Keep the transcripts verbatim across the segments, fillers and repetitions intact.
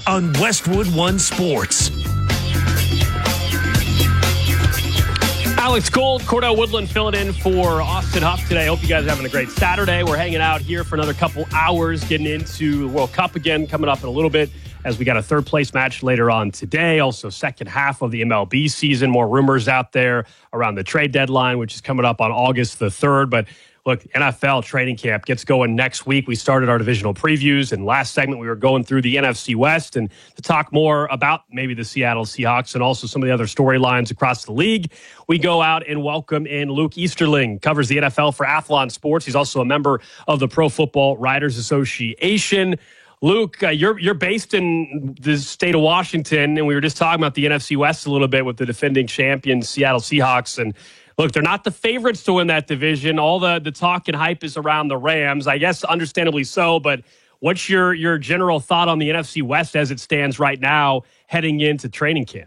on Westwood One Sports. Alex Gold, Cordell Woodland filling in for Austin Huff today. Hope you guys are having a great Saturday. We're hanging out here for another couple hours, getting into the World Cup again, coming up in a little bit, as we got a third place match later on today. Also, second half of the M L B season. More rumors out there around the trade deadline, which is coming up on August the third. But look, N F L training camp gets going next week. We started our divisional previews, and last segment we were going through the N F C West and to talk more about maybe the Seattle Seahawks and also some of the other storylines across the league. We go out and welcome in Luke Easterling, covers the N F L for Athlon Sports. He's also a member of the Pro Football Writers Association. Luke, uh, you're you're based in the state of Washington, and we were just talking about the N F C West a little bit with the defending champions, Seattle Seahawks. And look, they're not the favorites to win that division. All the, the talk and hype is around the Rams, I guess understandably so. But what's your, your general thought on the N F C West as it stands right now heading into training camp?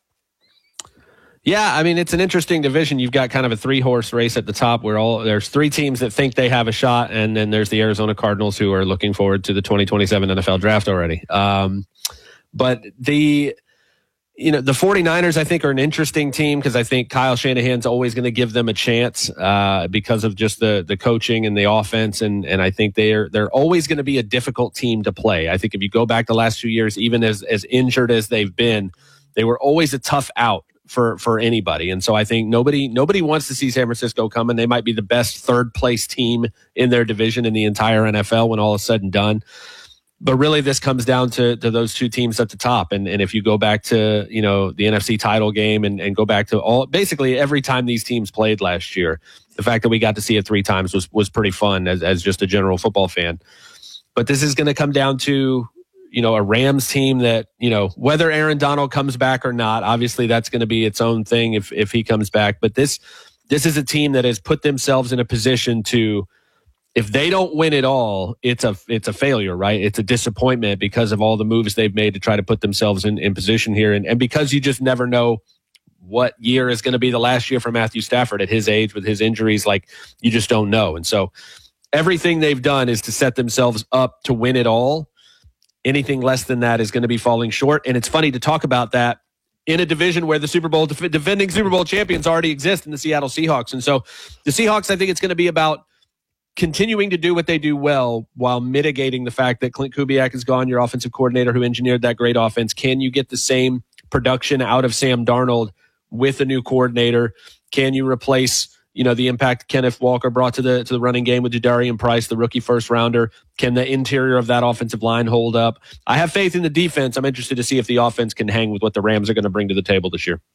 Yeah, I mean, it's an interesting division. You've got kind of a three-horse race at the top where all there's three teams that think they have a shot, and then there's the Arizona Cardinals who are looking forward to the twenty twenty-seven N F L draft already. Um, but the, you know, the 49ers, I think, are an interesting team because I think Kyle Shanahan's always going to give them a chance uh, because of just the the coaching and the offense, and and I think they're they're always going to be a difficult team to play. I think if you go back the last few years, even as as injured as they've been, they were always a tough out for for anybody. And so I think nobody nobody wants to see San Francisco coming. They might be the best third place team in their division in the entire N F L when all is said and done. But really this comes down to, to those two teams at the top. And and if you go back to, you know, the N F C title game and, and go back to all basically every time these teams played last year, the fact that we got to see it three times was was pretty fun as as just a general football fan. But this is going to come down to, you know, a Rams team that, you know, whether Aaron Donald comes back or not, obviously that's going to be its own thing if if he comes back. But this this is a team that has put themselves in a position to, if they don't win it all, it's a it's a failure, right? It's a disappointment because of all the moves they've made to try to put themselves in, in position here. And, and because you just never know what year is going to be the last year for Matthew Stafford at his age with his injuries, like you just don't know. And so everything they've done is to set themselves up to win it all. Anything less than that is going to be falling short. And it's funny to talk about that in a division where the Super Bowl def- defending Super Bowl champions already exist in the Seattle Seahawks. And so the Seahawks, I think it's going to be about continuing to do what they do well while mitigating the fact that Clint Kubiak is gone, your offensive coordinator who engineered that great offense. Can you get the same production out of Sam Darnold with a new coordinator? Can you replace, you know, the impact Kenneth Walker brought to the to the running game with Jadarian Price, the rookie first rounder? Can the interior of that offensive line hold up? I have faith in the defense. I'm interested to see if the offense can hang with what the Rams are going to bring to the table this year.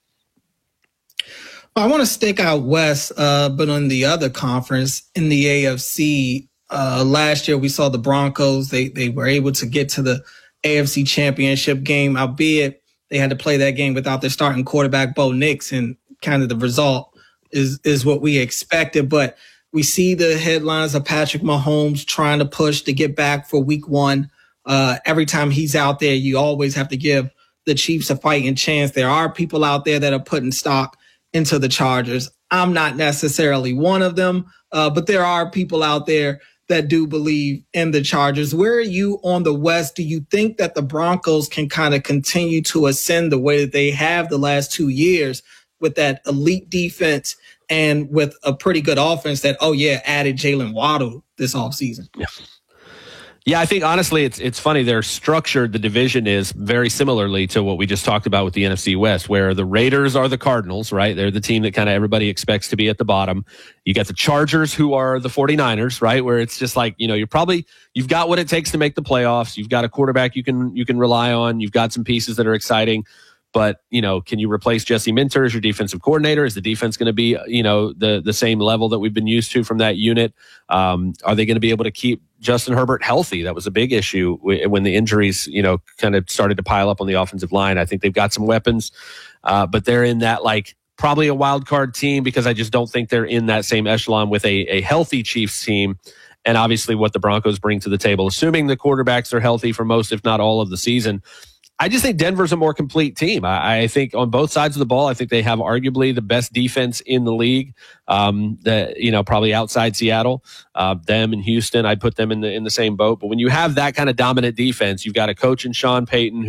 I want to stick out west, uh, but on the other conference in the A F C, uh, last year we saw the Broncos. They they were able to get to the A F C Championship game, albeit they had to play that game without their starting quarterback, Bo Nix, and kind of the result is is what we expected. But we see the headlines of Patrick Mahomes trying to push to get back for week one. Uh, every time he's out there, you always have to give the Chiefs a fighting chance. There are people out there that are putting stock into the Chargers. I'm not necessarily one of them, uh, but there are people out there that do believe in the Chargers. Where are you on the West? Do you think that the Broncos can kind of continue to ascend the way that they have the last two years with that elite defense and with a pretty good offense that, oh yeah, added Jalen Waddle this offseason? Yeah. Yeah, I think honestly, it's it's funny. They're structured. The division is very similarly to what we just talked about with the N F C West, where the Raiders are the Cardinals, right? They're the team that kind of everybody expects to be at the bottom. You got the Chargers, who are the 49ers, right? Where it's just like, you know, you're probably you've got what it takes to make the playoffs. You've got a quarterback you can you can rely on. You've got some pieces that are exciting. But, you know, can you replace Jesse Minter as your defensive coordinator? Is the defense going to be, you know, the the same level that we've been used to from that unit? Um, are they going to be able to keep Justin Herbert healthy? That was a big issue when the injuries, you know, kind of started to pile up on the offensive line. I think they've got some weapons, uh, but they're in that, like, probably a wild card team because I just don't think they're in that same echelon with a, a healthy Chiefs team. And obviously what the Broncos bring to the table, assuming the quarterbacks are healthy for most, if not all of the season. I just think Denver's a more complete team. I, I think on both sides of the ball, I think they have arguably the best defense in the league. Um, that you know, probably outside Seattle, uh, them and Houston, I'd put them in the in the same boat. But when you have that kind of dominant defense, you've got a coach in Sean Payton